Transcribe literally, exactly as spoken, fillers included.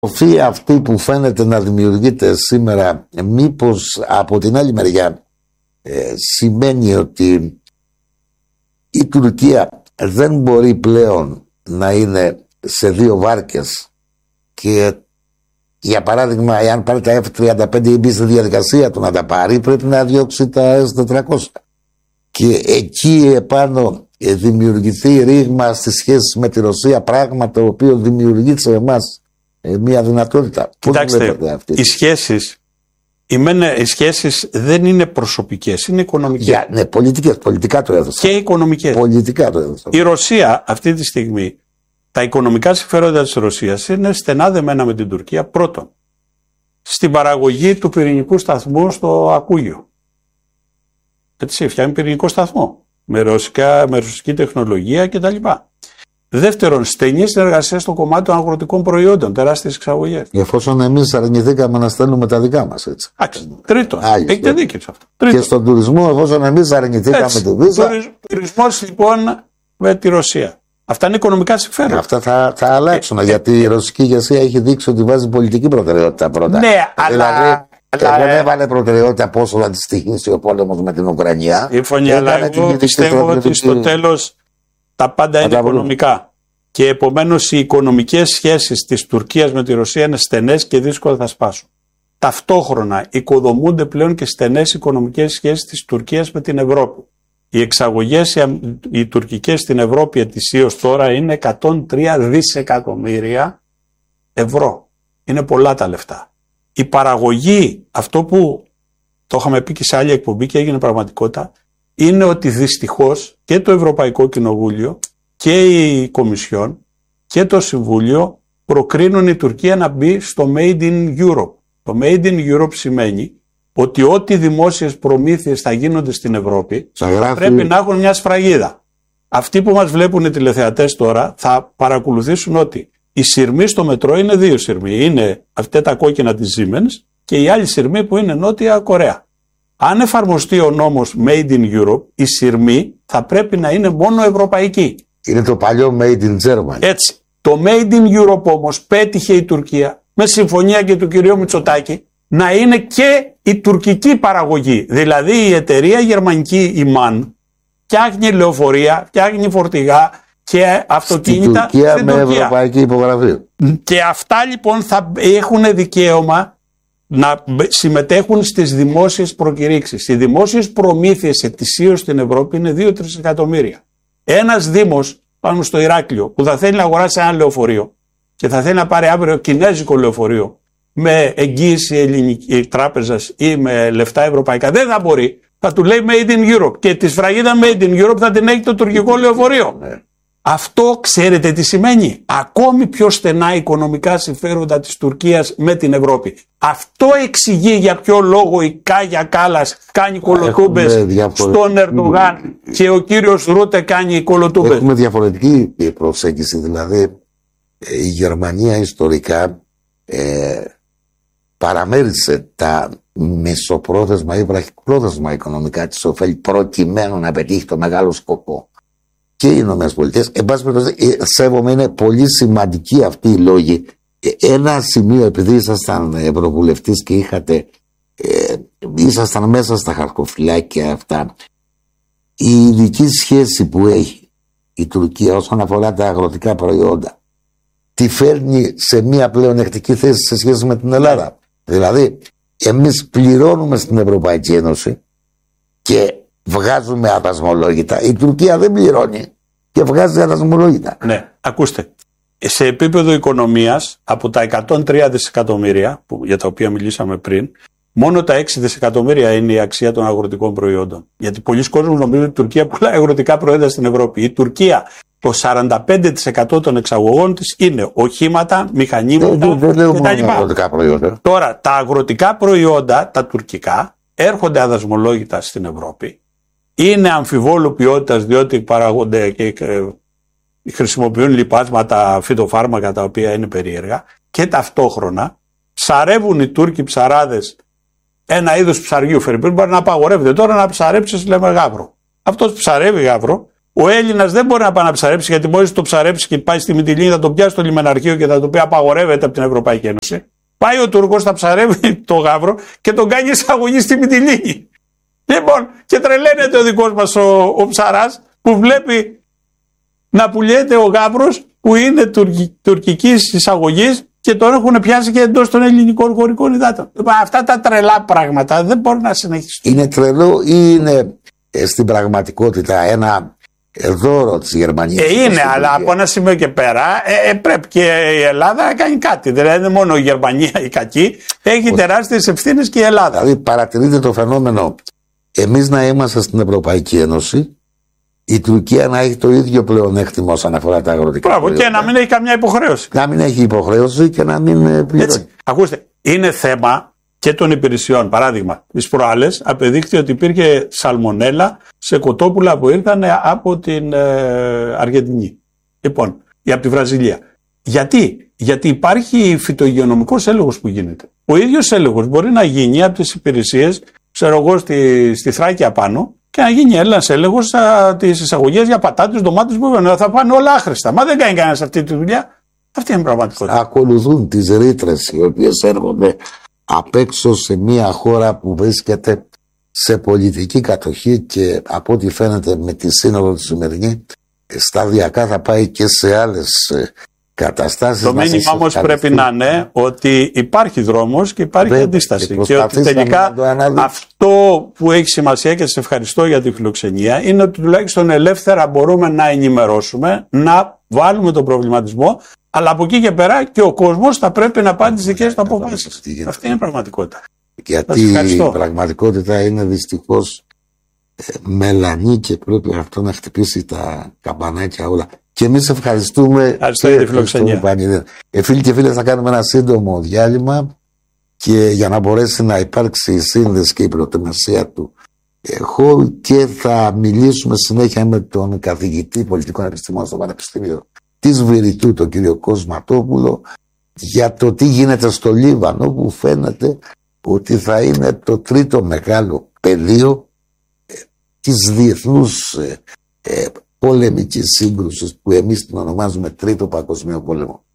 Οφή αυτή που φαίνεται να δημιουργείται σήμερα, μήπως από την άλλη μεριά ε, σημαίνει ότι η Τουρκία δεν μπορεί πλέον να είναι σε δύο βάρκες και, για παράδειγμα, εάν πάρει τα εφ τριάντα πέντε ή μπει στη διαδικασία του να τα πάρει, πρέπει να διώξει τα ες τετρακόσια και εκεί επάνω ε, δημιουργηθεί ρήγμα στις σχέσεις με τη Ρωσία, πράγμα το οποίο δημιουργεί σε εμάς ε, μια δυνατότητα. Κοιτάξτε, οι σχέσεις Οι, μένε, οι σχέσεις δεν είναι προσωπικές, είναι οικονομικές. Για, ναι, πολιτικές, πολιτικά το έδωσα. Και οικονομικές. Πολιτικά το έδωσα. Η Ρωσία αυτή τη στιγμή, τα οικονομικά συμφέροντα της Ρωσίας είναι στενά δεμένα με την Τουρκία. Πρώτον, στην παραγωγή του πυρηνικού σταθμού στο Ακούγιο. Έτσι, φτιάχνει πυρηνικό σταθμό με, ρωσικά, με ρωσική τεχνολογία κτλ. Δεύτερον, στενή συνεργασία στο κομμάτι των αγροτικών προϊόντων, τεράστιες εξαγωγές. Εφόσον εμείς αρνηθήκαμε να στέλνουμε τα δικά μας, έτσι. Άξι. Τρίτον, έχετε δίκιο σε αυτό. Τρίτον. Και στον τουρισμό, εφόσον εμείς αρνηθήκαμε το βίζα. Τουρισμός λοιπόν με τη Ρωσία. Αυτά είναι οικονομικά συμφέροντα. Αυτά θα, θα αλλάξουν, ε, γιατί ε, η ρωσική ηγεσία έχει δείξει ότι βάζει πολιτική προτεραιότητα πρώτα. Ναι, αλλά. Δηλαδή, αλλά δεν έβαλε προτεραιότητα πόσο θα τη στοιχήσει ο πόλεμος με την Ουκρανία. Συμφωνία, αλλά εγώ πιστεύω ότι στο τέλος τα πάντα είναι οικονομικά. Και επομένως οι οικονομικές σχέσεις της Τουρκίας με τη Ρωσία είναι στενές και δύσκολα θα σπάσουν. Ταυτόχρονα οικοδομούνται πλέον και στενές οικονομικές σχέσεις της Τουρκίας με την Ευρώπη. Οι εξαγωγές οι, οι τουρκικές στην Ευρώπη ετησίως τώρα είναι εκατόν τρία δισεκατομμύρια ευρώ. Είναι πολλά τα λεφτά. Η παραγωγή, αυτό που το είχαμε πει και σε άλλη εκπομπή και έγινε πραγματικότητα, είναι ότι δυστυχώς και το Ευρωπαϊκό Κοινοβούλιο και η Κομισιόν και το Συμβούλιο προκρίνουν η Τουρκία να μπει στο Made in Europe. Το Made in Europe σημαίνει ότι ό,τι δημόσιες προμήθειες θα γίνονται στην Ευρώπη θα πρέπει να έχουν μια σφραγίδα. Αυτοί που μας βλέπουν οι τηλεθεατές τώρα θα παρακολουθήσουν ότι η σειρμή στο μετρό είναι δύο σειρμοί. Είναι αυτά τα κόκκινα της Siemens και η άλλη σειρμή που είναι Νότια Κορέα. Αν εφαρμοστεί ο νόμος Made in Europe, η σειρμή θα πρέπει να είναι μόνο ευρωπαϊκή. Είναι το παλιό Made in Germany. Έτσι. Το Made in Europe όμως πέτυχε η Τουρκία με συμφωνία και του κυρίου Μητσοτάκη να είναι και η τουρκική παραγωγή. Δηλαδή η εταιρεία γερμανική η μαν φτιάχνει λεωφορεία, φτιάχνει φορτηγά και αυτοκίνητα στην Τουρκία με Τουρκία. Ευρωπαϊκή υπογραφή. Και αυτά λοιπόν θα έχουν δικαίωμα να συμμετέχουν στις δημόσιες προκηρύξεις. Οι δημόσιες προμήθειες ετησίως στην Ευρώπη είναι δύο με τρία εκατομμύρια. Ένας δήμος πάνω στο Ηράκλειο που θα θέλει να αγοράσει ένα λεωφορείο και θα θέλει να πάρει αύριο κινέζικο λεωφορείο με εγγύηση ελληνική τράπεζας ή με λεφτά ευρωπαϊκά, δεν θα μπορεί. Θα του λέει Made in Europe και τη σφραγίδα Made in Europe θα την έχει το τουρκικό λεωφορείο. Ναι. Αυτό ξέρετε τι σημαίνει? Ακόμη πιο στενά οικονομικά συμφέροντα της Τουρκίας με την Ευρώπη. Αυτό εξηγεί για ποιο λόγο η Κάγια Κάλλας κάνει κολοτούμπες στον Ερντογάν και ο κύριος Ρούτε κάνει κολοτούμπες. Έχουμε διαφορετική προσέγγιση. Δηλαδή η Γερμανία ιστορικά ε, παραμέρισε τα μεσοπρόθεσμα ή βραχυπρόθεσμα οικονομικά της ωφέλη προκειμένου να πετύχει το μεγάλο σκοπό. Και οι Ηνωμένες Πολιτείες, εν πάση περιπτώσει, σέβομαι, είναι πολύ σημαντικοί αυτοί οι λόγοι. Ένα σημείο, επειδή ήσασταν ευρωβουλευτής και είχατε, ε, ήσασταν μέσα στα χαρτοφυλάκια αυτά, η ειδική σχέση που έχει η Τουρκία όσον αφορά τα αγροτικά προϊόντα, τη φέρνει σε μια πλεονεκτική θέση σε σχέση με την Ελλάδα. Δηλαδή, εμείς πληρώνουμε στην Ευρωπαϊκή Ένωση και βγάζουμε αδασμολόγητα. Η Τουρκία δεν πληρώνει και βγάζει αδασμολόγητα. Ναι, ακούστε. Σε επίπεδο οικονομίας, από τα εκατόν τρία δισεκατομμύρια που, για τα οποία μιλήσαμε πριν, μόνο τα έξι δισεκατομμύρια είναι η αξία των αγροτικών προϊόντων. Γιατί πολλοί κόσμοι νομίζουν ότι η Τουρκία πουλάει αγροτικά προϊόντα στην Ευρώπη. Η Τουρκία, το σαράντα πέντε τοις εκατό των εξαγωγών της είναι οχήματα, μηχανήματα κτλ. Τώρα, τα αγροτικά προϊόντα, τα τουρκικά, έρχονται αδασμολόγητα στην Ευρώπη. Είναι αμφιβόλου ποιότητας διότι παραγόνται και χρησιμοποιούν λιπάσματα, φυτοφάρμακα τα οποία είναι περίεργα και ταυτόχρονα ψαρεύουν οι Τούρκοι ψαράδες ένα είδος ψαριού. Φερρυπίν μπορεί να απαγορεύεται τώρα να ψαρέψεις, λέμε, γάβρο. Αυτός ψαρεύει γάβρο Ο Έλληνας δεν μπορεί να πάει να ψαρέψει, γιατί μόλις το ψαρέψει και πάει στη Μυτιλήνη θα το πιάσει στο λιμεναρχείο και θα το πει απαγορεύεται από την Ευρωπαϊκή Ένωση. Πάει ο Τούρκος, θα ψαρεύει το γάβρο και τον κάνει εισαγωγή στη Μυτιλήνη. Λοιπόν, και τρελαίνεται ο δικός μας ο, ο ψαράς που βλέπει να πουλιέται ο γάβρος που είναι τουρκι, τουρκικής εισαγωγής και τον έχουν πιάσει και εντός των ελληνικών χωρικών υδάτων. Αυτά τα τρελά πράγματα δεν μπορούν να συνεχιστούν. Είναι τρελό ή είναι ε, στην πραγματικότητα ένα δώρο της Γερμανίας? Ε, είναι, αλλά από ένα σημείο και πέρα ε, ε, πρέπει και η Ελλάδα να κάνει κάτι. Δηλαδή δεν είναι μόνο η Γερμανία η κακή, έχει τεράστιες ευθύνες και η Ελλάδα. Δηλαδή παρατηρείτε το φαινόμενο, εμείς να είμαστε στην Ευρωπαϊκή Ένωση, η Τουρκία να έχει το ίδιο πλεονέκτημα όσον αφορά τα αγροτικά. Μπράβο, και να μην έχει καμιά υποχρέωση. Να μην έχει υποχρέωση και να μην πληρώνει. Έτσι. Ακούστε, είναι θέμα και των υπηρεσιών. Παράδειγμα, τις προάλλες απεδείχθη ότι υπήρχε σαλμονέλα σε κοτόπουλα που ήρθαν από την ε, Αργεντινή. Λοιπόν, ή από τη Βραζιλία. Γιατί? Γιατί υπάρχει φυτογειονομικός έλεγχος που γίνεται. Ο ίδιος έλεγχος μπορεί να γίνει από τις υπηρεσίες, ξέρω εγώ, στη, στη Θράκη πάνω, και να γίνει ένας έλεγχος τις εισαγωγές για πατάτες, ντομάτες που βέβαια θα πάνε όλα άχρηστα. Μα δεν κάνει κανένας αυτή τη δουλειά. Αυτή είναι η πραγματικότητα. Ακολουθούν τις ρήτρες οι οποίες έρχονται απ' έξω σε μια χώρα που βρίσκεται σε πολιτική κατοχή και από ό,τι φαίνεται με τη σύνοδο τη σημερινή σταδιακά θα πάει και σε άλλες καταστάσεις. Το μήνυμα όμως πρέπει να είναι ότι υπάρχει δρόμος και υπάρχει Βέβαια, αντίσταση και, και ότι τελικά αυτό που έχει σημασία, και σε ευχαριστώ για τη φιλοξενία, είναι ότι τουλάχιστον ελεύθερα μπορούμε να ενημερώσουμε, να βάλουμε τον προβληματισμό, αλλά από εκεί και πέρα και ο κόσμος θα πρέπει να πάρει τις δικές του αποφάσεις. Αυτή είναι η πραγματικότητα. Γιατί η πραγματικότητα είναι δυστυχώς ε, μελανή και πρέπει αυτό να χτυπήσει τα καμπανάκια όλα. Και εμείς ευχαριστούμε. Ευχαριστώ για τη φιλοξενία. Ε, φίλοι και φίλες, θα κάνουμε ένα σύντομο διάλειμμα και για να μπορέσει να υπάρξει η σύνδεση και η προετοιμασία του έχω και θα μιλήσουμε συνέχεια με τον καθηγητή πολιτικών επιστημών στο Πανεπιστήμιο της Βηρητού, τον κύριο Κοσματόπουλο, για το τι γίνεται στο Λίβανο, που φαίνεται ότι θα είναι το τρίτο μεγάλο πεδίο ε, της διεθνούς ε, ε, πολεμικής σύγκρουσης που εμείς την ονομάζουμε Τρίτο Παγκοσμίο Πόλεμο.